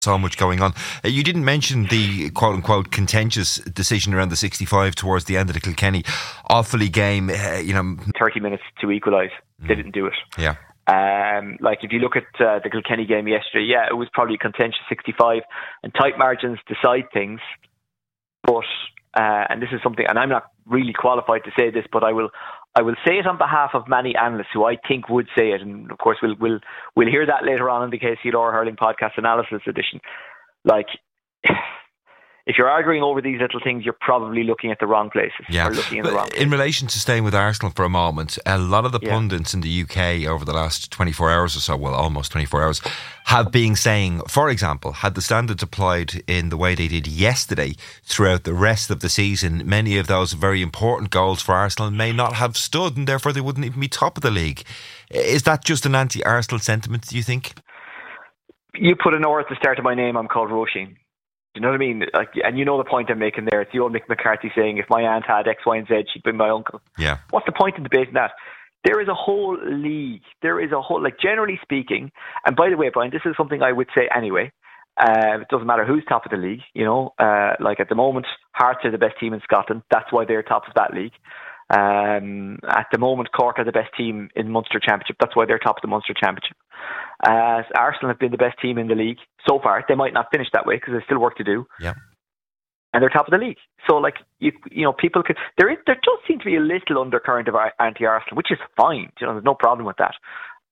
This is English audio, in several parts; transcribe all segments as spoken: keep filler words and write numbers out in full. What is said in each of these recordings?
So much going on. Uh, you didn't mention the quote-unquote contentious decision around the sixty-five towards the end of the Kilkenny Offaly game. Uh, you know, thirty minutes to equalise. Mm. They didn't do it. Yeah. Um, like if you look at uh, the Kilkenny game yesterday, yeah, it was probably a contentious sixty-five, and tight margins decide things. But uh, and this is something, and I'm not really qualified to say this, but I will. I will say it on behalf of many analysts who I think would say it, and of course we'll we'll we'll hear that later on in the K C L R Hurling Podcast Analysis Edition. Like, if you're arguing over these little things, you're probably looking at the wrong places. Yeah. Or looking in, the wrong in relation to staying with Arsenal for a moment, a lot of the yeah. pundits in the U K over the last twenty-four hours or so, well, almost twenty-four hours, have been saying, for example, had the standards applied in the way they did yesterday throughout the rest of the season, many of those very important goals for Arsenal may not have stood, and therefore they wouldn't even be top of the league. Is that just an anti-Arsenal sentiment, do you think? You put an R at the start of my name, I'm called Roisin. Do you know what I mean? Like, and you know the point I'm making there. It's the old Mick McCarthy saying, if my aunt had X, Y and Z, she'd be my uncle. Yeah. What's the point in debating that? There is a whole league. There is a whole, like, generally speaking, and by the way, Brian, this is something I would say anyway. Uh, it doesn't matter who's top of the league, you know. Uh, like at the moment, Hearts are the best team in Scotland. That's why they're top of that league. Um, at the moment, Cork are the best team in Munster Championship. That's why they're top of the Munster Championship. Uh, Arsenal have been the best team in the league so far. They might not finish that way because there's still work to do. Yeah. And they're top of the league. So, like, you you know, people could... There is, there does seem to be a little undercurrent of anti-Arsenal, which is fine. You know, there's no problem with that.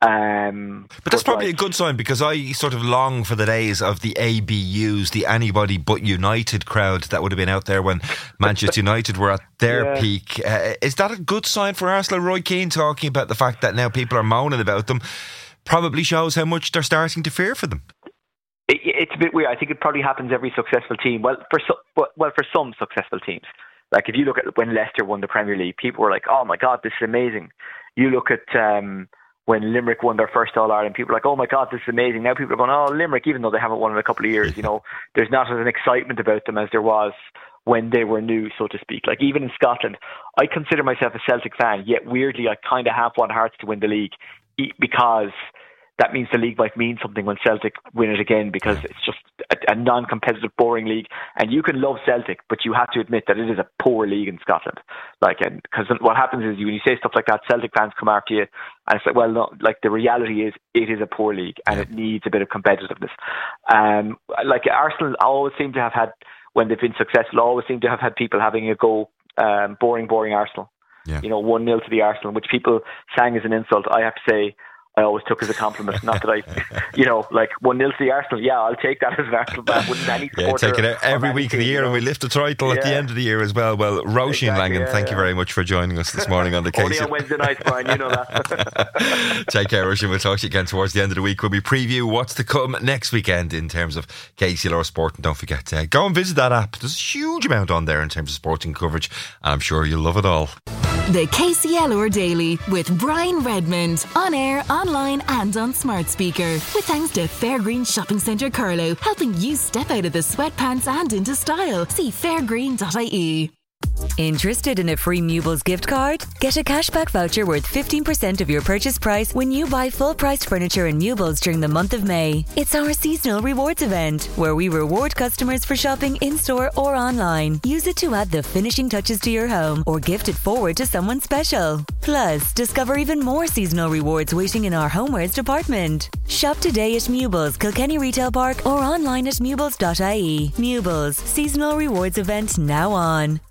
Um, but that's probably like, a good sign, because I sort of long for the days of the A B Us, the anybody but United crowd that would have been out there when Manchester United were at their yeah. peak. Uh, is that a good sign for Arsenal? Roy Keane talking about the fact that now people are moaning about them probably shows how much they're starting to fear for them. It, it's a bit weird. I think it probably happens every successful team. Well, for so, well for some successful teams. Like if you look at when Leicester won the Premier League, people were like, "Oh my God, this is amazing." You look at um, when Limerick won their first All-Ireland, people were like, "Oh my God, this is amazing." Now people are going, "Oh, Limerick," even though they haven't won in a couple of years. You know, there's not an excitement about them as there was when they were new, so to speak. Like even in Scotland, I consider myself a Celtic fan, yet weirdly I kind of half want Hearts to win the league because that means the league might mean something when Celtic win it again, because it's just a, a non-competitive, boring league. And you can love Celtic, but you have to admit that it is a poor league in Scotland. Like, and because what happens is when you say stuff like that, Celtic fans come after you, and it's like, well, no, like the reality is it is a poor league and yeah. it needs a bit of competitiveness. Um, like Arsenal always seem to have had, when they've been successful, always seem to have had people having a go, um, boring, boring Arsenal. Yeah. You know, one nil to the Arsenal, which people sang as an insult. I have to say, I always took as a compliment. Not that I, you know, like one nil to the Arsenal. Yeah, I'll take that as an Arsenal fan. Wouldn't any supporter? Yeah, take it every week of the year, and we lift the title yeah. at the end of the year as well. Well, Roisin exactly, Langan, yeah, thank yeah. you very much for joining us this morning on the K C. Only on Wednesday nights, Brian. You know that. Take care, Roisin. We'll talk to you again towards the end of the week when we preview what's to come next weekend in terms of K C L R Sport. And don't forget to go and visit that app. There's a huge amount on there in terms of sporting coverage, and I'm sure you'll love it all. The K C L R Daily with Brian Redmond, on air, online and on smart speaker. With thanks to Fairgreen Shopping Centre Carlow, helping you step out of the sweatpants and into style. See fairgreen dot I E. Interested in a free Mewbles gift card? Get a cashback voucher worth fifteen percent of your purchase price when you buy full-priced furniture in Mewbles during the month of May. It's our seasonal rewards event, where we reward customers for shopping in-store or online. Use it to add the finishing touches to your home or gift it forward to someone special. Plus, discover even more seasonal rewards waiting in our homewares department. Shop today at Mewbles, Kilkenny Retail Park, or online at mewbles dot I E. Mewbles, seasonal rewards event now on.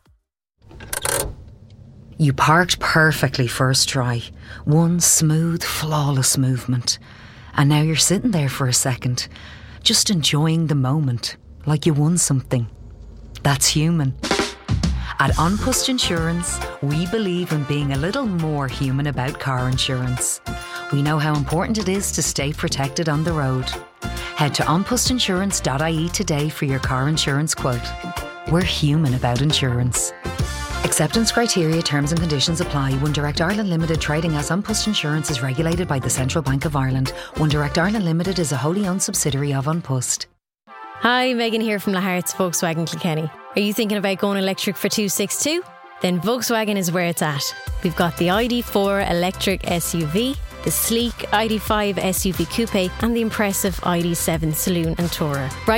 You parked perfectly first try. One smooth, flawless movement. And now you're sitting there for a second, just enjoying the moment, like you won something. That's human. At An Post Insurance, we believe in being a little more human about car insurance. We know how important it is to stay protected on the road. Head to an post insurance dot I E today for your car insurance quote. We're human about insurance. Acceptance criteria, terms and conditions apply. One Direct Ireland Limited, trading as An Post Insurance, is regulated by the Central Bank of Ireland. One Direct Ireland Limited is a wholly owned subsidiary of An Post. Hi, Megan here from Lahart's Volkswagen Kilkenny. Are you thinking about going electric for two sixty-two? Then Volkswagen is where it's at. We've got the I D four electric S U V, the the sleek I D five S U V Coupe and the impressive I D seven Saloon and Tourer.